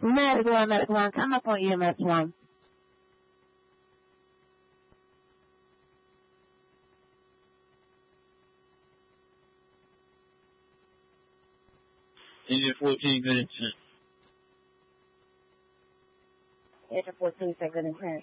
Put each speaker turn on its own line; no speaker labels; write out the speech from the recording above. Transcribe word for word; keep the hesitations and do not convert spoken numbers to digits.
Medical one, medical one, come up on E M S one.
Engine fourteen, good intent.
Engine fourteen, say good intent.